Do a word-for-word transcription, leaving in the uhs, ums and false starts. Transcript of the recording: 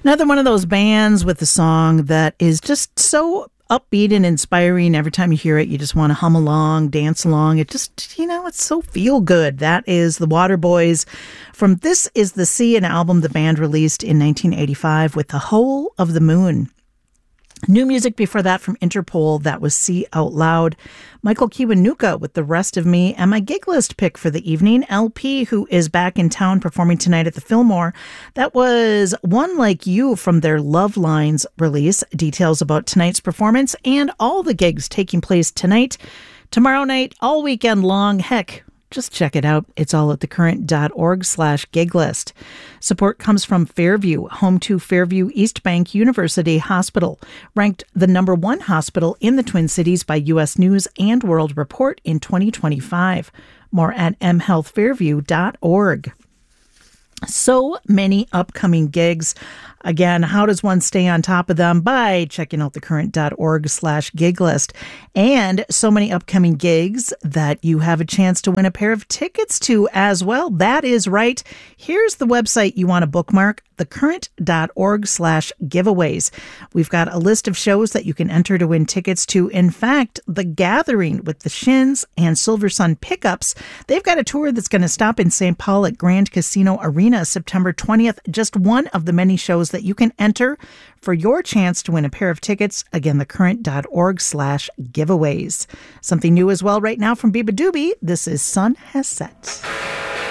Another one of those bands with a song that is just so upbeat and inspiring. Every time you hear it, you just want to hum along, dance along. It just, you know, it's so feel good. That is the Waterboys from This Is the Sea, an album the band released in nineteen eighty-five with The Whole of the Moon. New music before that from Interpol, that was See Out Loud. Michael Kiwanuka with The Rest of Me, and my gig list pick for the evening, L P, who is back in town performing tonight at the Fillmore. That was One Like You from their Love Lines release. Details about tonight's performance and all the gigs taking place tonight, tomorrow night, all weekend long. Heck, just check it out. It's all at thecurrent.org slash gig list. Support comes from Fairview, home to Fairview East Bank University Hospital, ranked the number one hospital in the Twin Cities by U S News and World Report in twenty twenty-five. More at m health fairview dot org. So many upcoming gigs. Again, how does one stay on top of them? By checking out thecurrent.org slash gig list. And so many upcoming gigs that you have a chance to win a pair of tickets to as well. That is right. Here's the website you want to bookmark, thecurrent.org slash giveaways. We've got a list of shows that you can enter to win tickets to. In fact, The Gathering with the Shins and Silversun Pickups, they've got a tour that's going to stop in Saint Paul at Grand Casino Arena September twentieth. Just one of the many shows that you can enter for your chance to win a pair of tickets. Again, thecurrent.org slash giveaways. Something new as well right now from Biba Doobie. This is Sun Has Set.